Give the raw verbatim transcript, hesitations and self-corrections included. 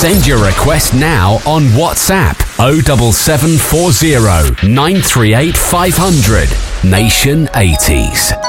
Send your request now on WhatsApp oh seven seven four oh nine three eight five hundred. Nation eighties.